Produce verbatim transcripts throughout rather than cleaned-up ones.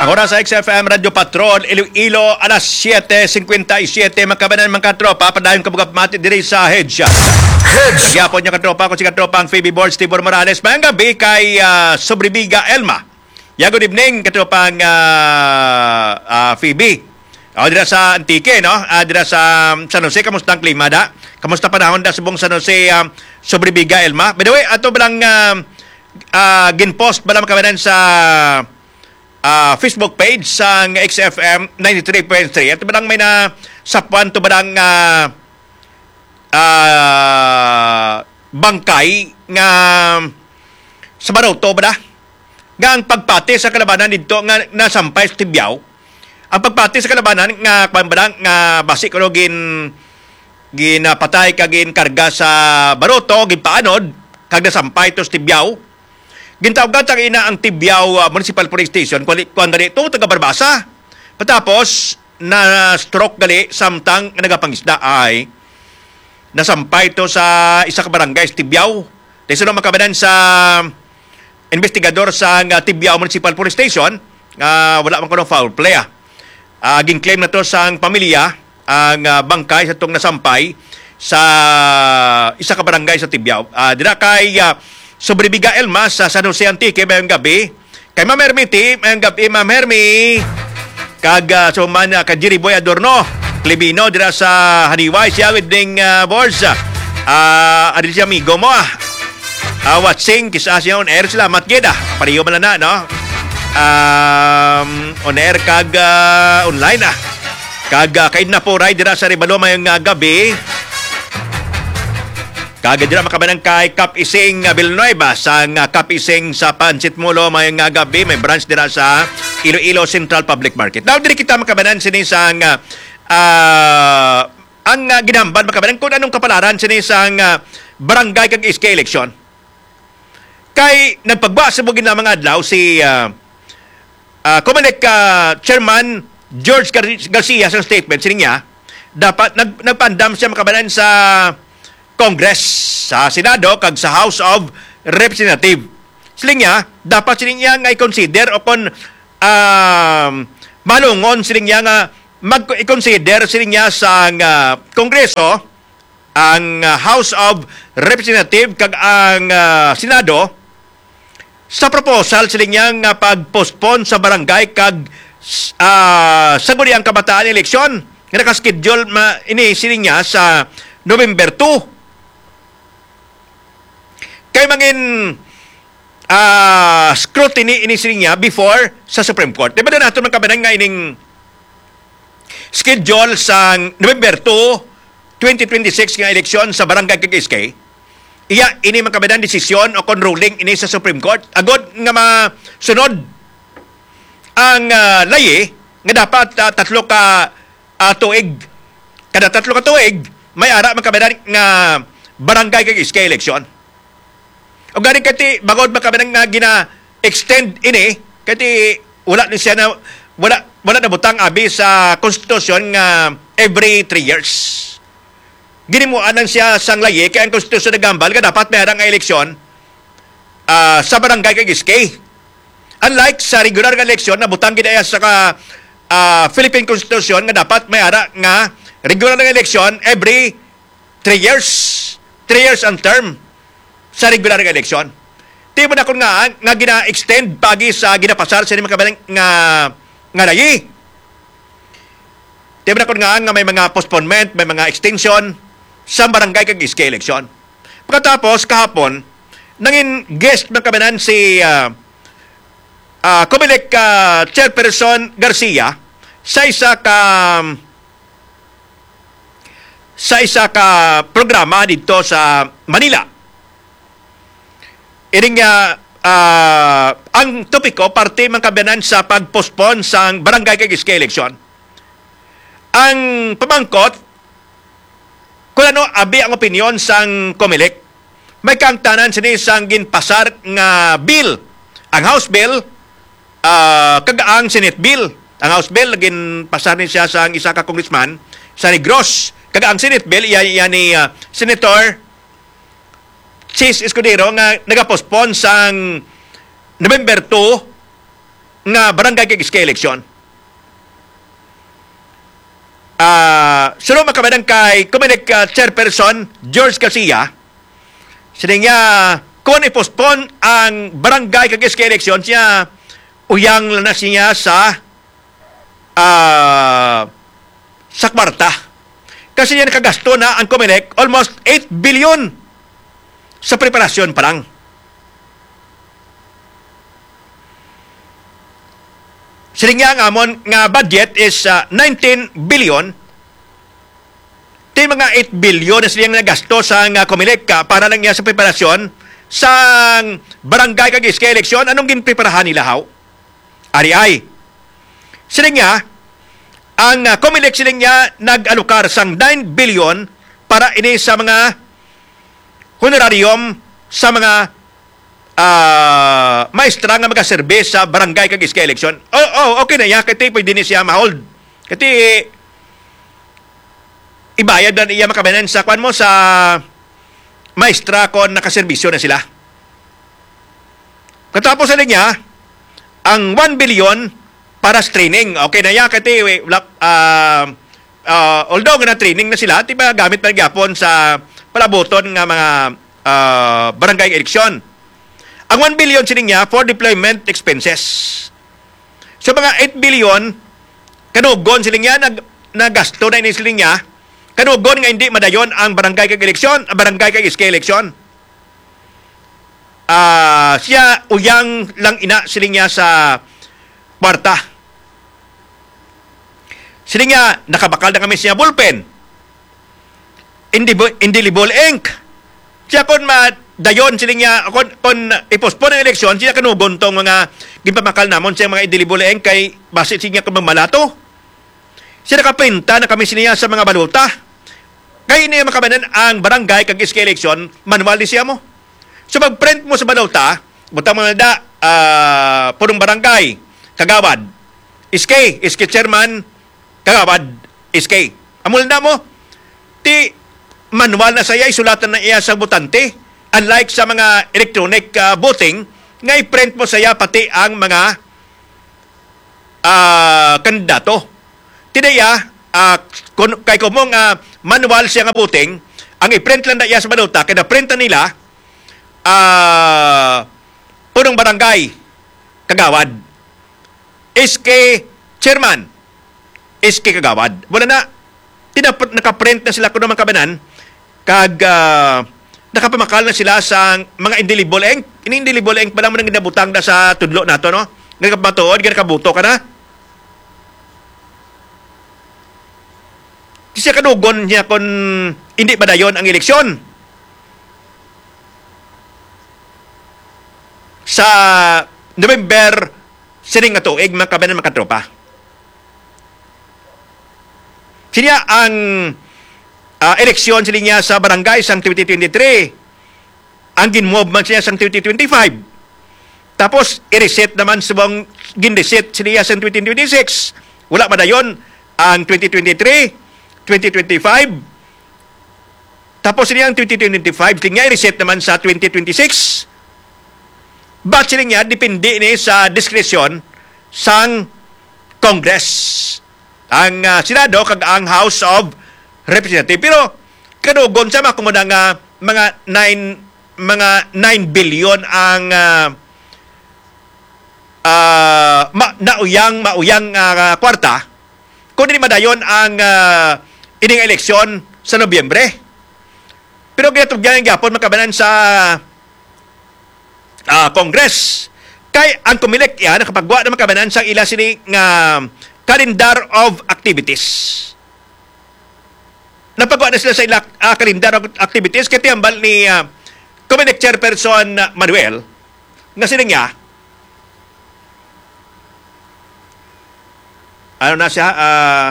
Ang oras sa X F M Radio Patrol, Iloilo, alas siyete singkwentaisiete. Magkabanan mga katropa, padayon kabugap mati diri sa Headshot. Headshot! Nagyapon niya katropa, kung si katropa ang Phoebe Boards, Tibor Morales. Mayang gabi kay uh, Sobribiga Elma. Yeah, good evening, katropa ang uh, uh, Phoebe. O, dira sa Antique, no? Uh, dira sa um, San Jose, kamusta ang klima da? Kamusta panahon da sa buong San Jose, um, Sobribiga Elma? By the way, ato balang uh, uh, ginpost balang kabanan sa Uh, Facebook page sa X F M ninety-three point three. At badang may na sapuan to badang uh, uh, bangkay nga sa Baruto ba nga ang pagpati sa kalabanan dito nga nasampay sa Tibyao. Ang pagpati sa kalabanan nga badang nga basi ko gin ginapatay kagin karga sa Baruto ginpaanod kag nasampay to sa Tibyao. Gintawag ang ina ang Tibyao uh, Municipal Police Station kung dali ito taga Barbasa. Patapos na stroke gali samtang nagapangisda ay nasampay ito sa isa ka barangay sa Tibyao. Dahil sino makabanan sa investigador sa uh, Tibyao Municipal Police Station, uh, wala man ko ng foul play. Uh, ginclaim na to sa pamilya ang uh, bangkay sa itong nasampay sa isa ka barangay sa Tibyao. Uh, dira kay uh, Sobribiga Elma sa San Jose Antique mayang gabi. Kay Ma'am Hermity, mayang gabi Ma'am Hermy. Kag uh, so man uh, kag Jerry Boy Adorno, Klibino dira sa Haniway siya with ding uh, boards. Ah, uh, adil siya amigo mo. Ah, uh, watching kisa siya on air sila matgeda. Pariyo man na no. Um, on air kag uh, online ah. Kag uh, kay na po ride dira sa Ribalo mayang uh, gabi. Kagad dira makabanang kay Cap Ising uh, Villanueva sa uh, Cap Ising sa Pansit Mulo mayang uh, gabi. May branch dira sa Iloilo Central Public Market. Now, diri kita makabanan sini sa uh, uh, ang uh, ginamban makabanan kung anong kapalaran sini sa uh, barangay kag iske election. Kay nagpagba sa bugin na mga adlaw si uh, uh, Comelec uh, Chairman George Gar- Garcia sa statement sini niya dapat nag, nagpandam siya makabanan sa Congress, sa Senado, kag sa House of Representatives. Siling niya, dapat siling niya nga i-consider o kung um, malungon siling niya nga mag-i-consider siling niya sa uh, Kongreso, ang uh, House of Representatives kag ang uh, Senado, sa proposal siling niya nga pag-postpone sa barangay kag uh, saguri ang kabataan eleksyon nga nakaschedule ma ini siling niya sa November two. Kay mangin uh, scrutiny inisiling niya before sa Supreme Court. Diba na natin magkabanang nga ining schedule sa November two, twenty twenty-six nga eleksyon sa Barangay Kag-Iskay. Iya, ini magkabanang desisyon o kon ruling ini sa Supreme Court. Agod nga masunod ang uh, layi nga dapat uh, tatlo ka uh, tuig. Kada tatlo ka tuig, may ara magkabanang nga Barangay Kag-Iskay eleksyon. O gani kati bagod makabanang nga gina-extend ini kati wala ni siya na wala wala na butang abi sa konstitusyon nga every three years. Ginimuan lang siya sang layi kaya ang konstitusyon na gambal nga dapat mayroong nga eleksyon uh, sa barangay Kag-Iskay. Unlike sa regular nga eleksyon na butang ginaya sa ka, uh, Philippine Constitution nga dapat mayara nga regular nga eleksyon every three years. Three years ang term sa regular nga eleksyon. Di mo na kung nga, nga gina-extend pagi sa ginapasar sa mga kabalang nga, nga layi. Di mo na kung nga, nga may mga postponement, may mga extension sa barangay Kag-Iskay eleksyon. Pagkatapos, kahapon, nangin guest mga kabanan si uh, uh, Comelec uh, Chairperson Garcia sa isa ka sa isa ka programa dito sa Manila. Iring uh, uh, ang topiko parte man kabanan sa pag-postpone sa barangay Kag-Iskay election. Ang pamangkot kung ano abi ang opinion sang Comelec, may kang tanan sini sang ginpasar nga bill. Ang House bill uh, kag ang Senate bill. Ang House bill gin pasar ni siya sang isa ka congressman sa Negros. Kag ang Senate bill iya, iya ni uh, Senator Chis Escudero nga nagapospon sang November two nga barangay kag iskay eleksyon. Uh, sunod makamadang kay Comelec uh, Chairperson George Garcia, sila niya kung i-postpone ang barangay kag iskay eleksyon, siya uyang na siya sa uh, sa kwarta. Kasi niya nakagasto na ang Comelec almost eight billion sa preparasyon pa lang. Siling nga nga amon nga budget is uh, nineteen billion. Ito mga eight billion na silang nagasto sa nga Comelec uh, para lang niya sa preparasyon sa barangay kag iskay eleksyon. Anong ginpreparahan nila haw? Ari ay. Siling nga, ang uh, Comelec siling niya nag-alokar sang nine billion para ini sa mga honorarium sa mga Uh, maestra nga magaserbe sa barangay kag iskay eleksyon. Oh, oh, okay na ya, kati pwede ni siya ma-hold. Kati ibayad na iya makabanan sa kwan mo sa maestra kon nakaserbisyo na sila. Katapos na niya ang one billion para sa training. Okay na ya, kati uh, uh, although nga na training na sila, tiba gamit pa gyapon sa palaboton nga mga uh, barangay eleksyon. Ang one billion sining niya for deployment expenses. So mga eight billion, kanugon siling niya, nag, nagasto na ini siling niya, kanugon nga hindi madayon ang barangay kag eleksyon, ang barangay kag iskay eleksyon. Uh, siya uyang lang ina siling niya sa kwarta. Siling niya, nakabakal na kami siya bullpen. Indelible ink. Siya kon ma dayon siling niya, kung, kung ipospon ang eleksyon, siya kanugon tong mga gimpamakal namon siya mga idilibuleeng kay basit siya kung malato. Siya nakaprinta na kami siya sa mga baluta. Kaya niya makabanan ang barangay kag iskay eleksyon, manual di siya mo. So pag-print mo sa baluta, butang mga da, uh, punong barangay, kagawad, iskay, iskay chairman, kagawad, iskay. Amul na mo, ti manual na saya, isulatan na iya sa butante. Unlike sa mga electronic uh, voting, nga i-print mo saya pati ang mga uh, kandidato. Tinaya, uh, kun, kay kumong uh, manual siya nga voting, ang i-print lang na iya sa baluta, kaya na-print na nila, uh, punong barangay, kagawad, iske chairman, iske kagawad. Wala na, tinap- nakaprint na sila kung naman kabanan, kag... Uh, nakapamakal na sila sa mga indelible ink. Ini-indelible ink pa lang mo nang ginabutang na sa tudlo na to, no? Nga kapatuod, nga nakabuto ka na. Kasi kanugon niya kung hindi ba dayon ang eleksyon. Sa November, sining nga tuig, mga kabanan makatropa. Siya ang Uh, eleksyon sila niya sa barangay sang twenty twenty-three. Ang ginmove man siya sang twenty twenty-five. Tapos, i-reset naman sa bang gin-reset sila niya sang twenty twenty-six. Wala ba na yun ang twenty twenty-three, twenty twenty-five. Tapos sila ang twenty twenty-five, sila niya i-reset naman sa twenty twenty-six. But sila niya, depende ni sa diskresyon sang Congress. Ang uh, Senado kag ang House of Representative. Pero kanugon sa mga kumuna nga mga nine mga nine billion ang uh, uh, ma, nauyang mauyang uh, kwarta kung hindi madayon ang uh, ining eleksyon sa Nobyembre. Pero ginatugyan ng gyapon makabanan sa uh, Congress. Kay ang Comelec yan nakapagwa na makabanan sa ila sini nga calendar of activities. Napagawa na sila sa ilang uh, kalendar of activities kaya tiyambal ni uh, Comelec Chairperson uh, Manuel nga sining niya ano na siya uh,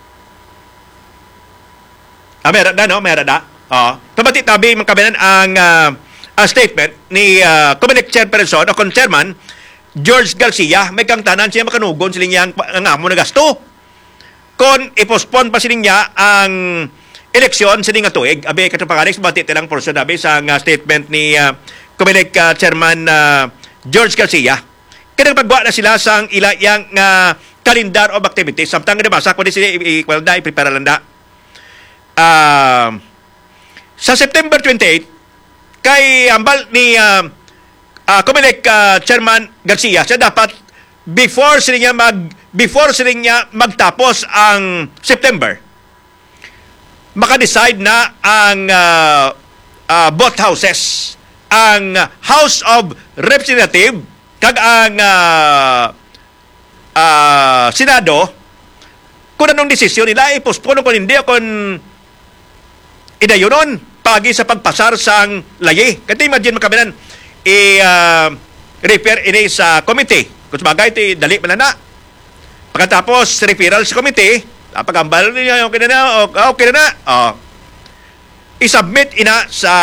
ah, meron na no? Meron na oh. Pabati tabi magkabinan ang uh, uh, statement ni uh, Comelec Chairperson o Chairman George Garcia. May kang tanan siya makanugon siling niya ang, ang amo na gasto kung ipospon pa siling niya ang eleksyon sa nga tuig. Abi katapagalis bati tilang portion abi sa uh, statement ni uh, Comelec uh, Chairman uh, George Garcia. Kanang pagbuwa na sila sa ilayang nga calendar of activities. Samtang nga nabasa ko din sila, i-equal na, i-prepare lang na. Uh, sa September twenty-eighth, kay ambal ni uh, uh, Comelec uh, Chairman Garcia, siya dapat before sila niya mag before sila niya magtapos ang September, maka-decide na ang uh, uh, both houses, ang House of Representative kag ang uh, uh, Senado, kung anong desisyon nila, i-postpone kung hindi, kung idayunon pagi sa pagpasar sang layi. Kasi imagine makabinan, i-refer uh, ini sa committee. Kung sabagay, iti dali man na. Pagkatapos, referral sa committee, pag-ambal niya, okay na na, okay na na, oh, i-submit ina sa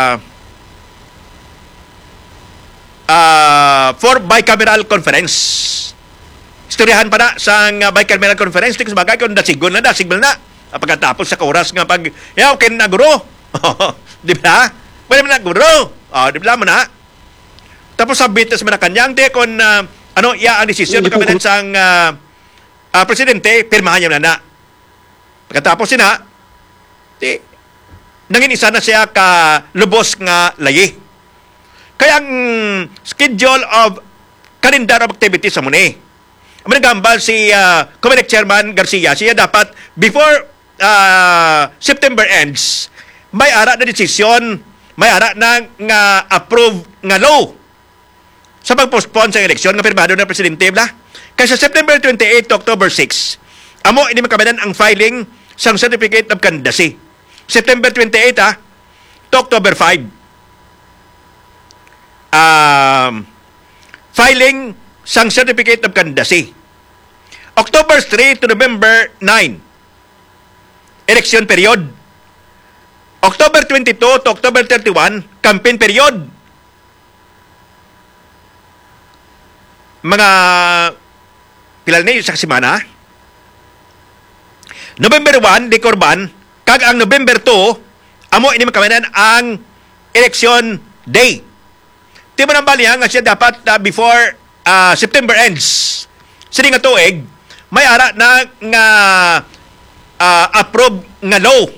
uh, for bicameral conference. Istoryahan pa na sa uh, bicameral conference, kung sabagay, kung dasigol na, dasigol na. Pagkatapos sa kauras nga pag, yeah, okay na, guro. Di ba? Pwede mo na, guro. Oh, di ba mo na? Tapos sabit na sa mga kanyang, di, kung uh, ano, iya ang desisyon ng kabinet sa uh, uh, presidente, pirmahan niya na na. Pagkatapos sina, di, nangin isa na siya ka lubos nga layi. Kaya ang schedule of calendar of activities sa muni. Ang nagambal si uh, Comelec Chairman Garcia, siya dapat before uh, September ends, may ara na desisyon, may ara na nga approve nga law sa pag-postpone sa eleksyon nga pirmado ng Presidente bla. Kaya sa September twenty-eighth to October sixth, amo ini makabanan ang filing sang Certificate of Candidacy. September twenty-eighth ah, to October fifth. Um, filing sang Certificate of Candidacy. October three to November nine, election period. October twenty-two to October thirty-one, campaign period. Mga pilal na yung sa kasimana. November one, di korban, kag ang November two, amo ini makamanan ang election day. Di mo nang balihan nga siya dapat uh, before uh, September ends. Sini nga tuig, may ara na nga uh, approve nga law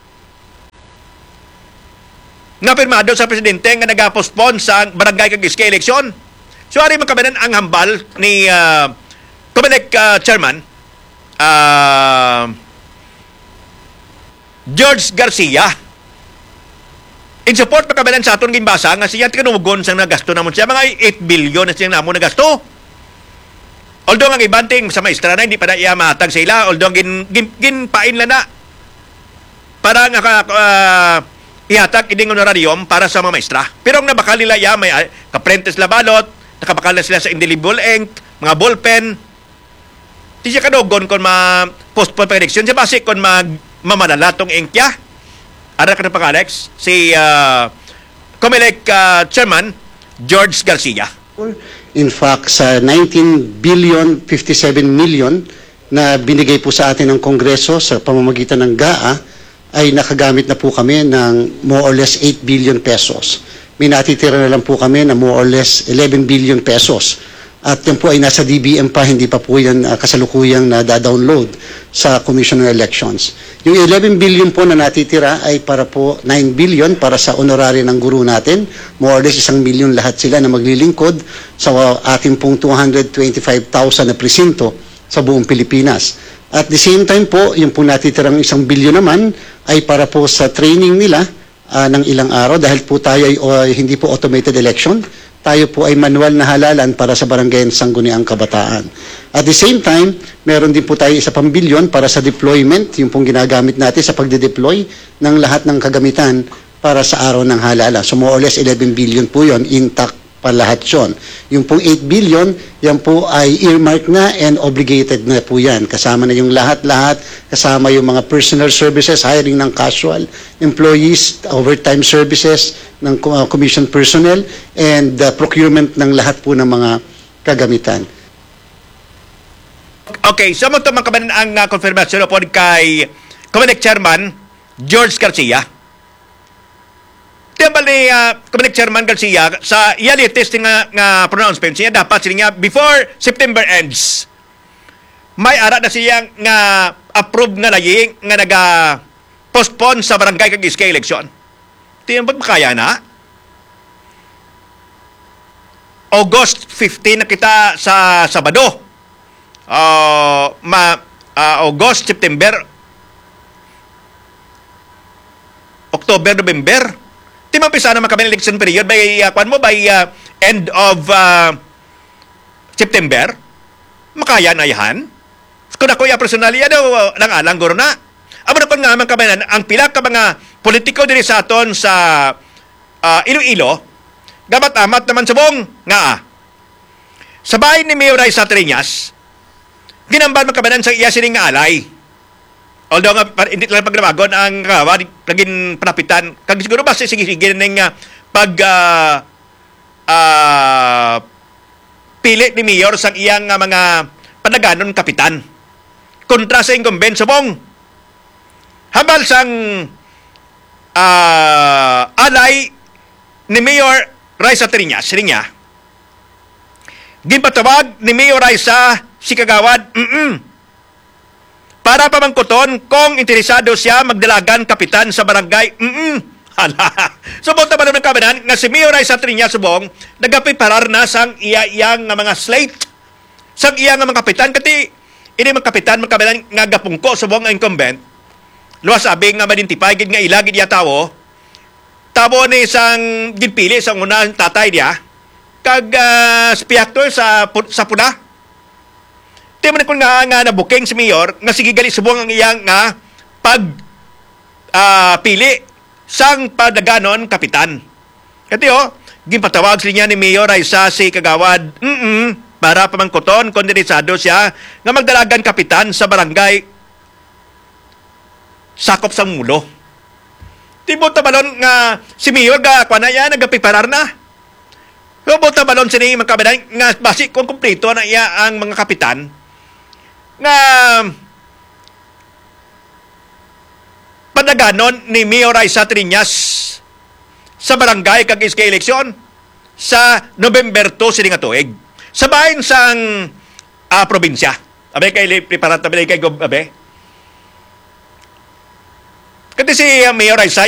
nga pirmado sa presidente nga nag-postpone sa barangay kag iske election. So ari makabanan ang hambal ni uh, Comelec uh, Chairman uh, George Garcia. In support makabanan sa aton gimbasa nga siya tinugon sang nagasto namon siya mga eight billion na siyang namon nagasto. Although ang ibanting sa maestra na hindi pa na iya mahatag sa ila, although gin, gin, ginpain lang na para nga uh, ihatag ining honorarium para sa mga maestra. Pero ang nabakal nila iya, may uh, kaprentes la balot, nakabakal na sila sa indelible ink, mga ballpen. Di siya kadogon kung ma-postpone pa eleksyon. Siya basi kung mag mamadala tong ink ya. Ara ka na pang Alex, si uh, Comelec uh, Chairman George Garcia. In fact, sa nineteen billion fifty-seven million na binigay po sa atin ng Kongreso sa pamamagitan ng G A A, ay nakagamit na po kami ng more or less eight billion pesos. May natitira na lang po kami na more or less eleven billion pesos. At yan po ay nasa D B M pa, hindi pa po yan uh, kasalukuyang na da-download sa Commission on Elections. Yung eleven billion po na natitira ay para po nine billion para sa honorary ng guru natin. More or less isang milyon lahat sila na maglilingkod sa uh, ating pong two hundred twenty-five thousand na presinto sa buong Pilipinas. At the same time po, yung po natitirang isang bilyon naman ay para po sa training nila uh, ng ilang araw dahil po tayo ay uh, hindi po automated election. Tayo po ay manual na halalan para sa barangay Sangguniang Kabataan. At the same time, meron din po tayo isa pang bilyon para sa deployment, yung pong ginagamit natin sa pagde-deploy ng lahat ng kagamitan para sa araw ng halala. So more or less eleven billion po yon, intact pa lahat yun. Yung pong eight billion, yan po ay earmark na and obligated na po yan. Kasama na yung lahat-lahat, kasama yung mga personal services, hiring ng casual employees, overtime services ng uh, commission personnel, and uh, procurement ng lahat po ng mga kagamitan. Okay, so mo ito makabanan ang uh, confirmation po kay Comelec Chairman George Garcia. Di Tinambal ni uh, Comelec Chairman Garcia sa iya latest nga, nga pronouncement siya dapat siya nga before September ends. May ara na siya nga approve nga laying nga naga postpone sa barangay kag iskay election. Tinambal makaya na. August fifteenth na kita sa Sabado. Uh, ma uh, August, September, October, November. Di mampisa na makabang election period by, uh, kwan mo, by uh, end of uh, September. Makaya na yan. Kung ako yung personally, ano, lang alang guro na. Amo na kung nga man kabanan, ang pila ka mga politiko diri sa aton sa uh, Iloilo, gamat-amat naman sa buong nga ah. Sa bahay ni Mayor Raisa Triñas, ginambal makabanan sa iya sining nga alay. Although nga, hindi lang paglabagon ang kawa, naging panapitan. Kag siguro ba sige-sige ng uh, pag uh, uh, pili ni Mayor sa iyang uh, mga panaganon kapitan. Kontra sa incumbent sa bong. Habal sang uh, alay ni Mayor Raisa Triñas, sining niya, ginpatawag ni Mayor Raisa si Kagawad, mm para pamangkuton kung interesado siya magdalagan kapitan sa barangay. Mm-mm. Hala. So, bunta pa naman kabanan nga si Mayor Raisa Triñas subong nagapiparar na sang iya-iyang nga mga slate sang iya nga mga kapitan. Kati, ini mga kapitan, mga kabanan nga gapungko subong ang incumbent. Luwas sabi nga madintipay, gid nga ilagid iya tawo. Tabo ni isang ginpili sa unang tatay niya. Kag uh, spiaktor sa, sa puna. Di man kung nga, nga nabuking si Mayor, nga sige gali subong ang iyang nga pag uh, pili sang padaganon kapitan. Kati o, ginpatawag sila niya ni Mayor Raisa si Kagawad, mm para pamangkuton, konderisado siya, nga magdalagan kapitan sa barangay sakop sang mulo. Di mo tabalon nga si Mayor ga kwa na yan, nagapiparar na. So, mo tabalon sini mga kapitan, nga basi kung kumplito na iya ang mga kapitan, nga padaganon ni Mayor Raisa Triñas sa barangay kag iskay eleksyon sa November two sining tuig. Sa bahin sang uh, probinsya. Abe kay preparat abe kay gob abe. Kasi si uh, Mayor Raisa